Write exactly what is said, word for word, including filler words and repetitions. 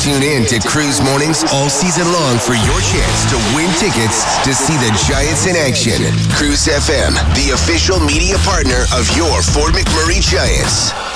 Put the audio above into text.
Tune in to Cruise Mornings all season long for your chance to win tickets to see the Giants in action. Cruise F M, the official media partner of your Fort McMurray Giants.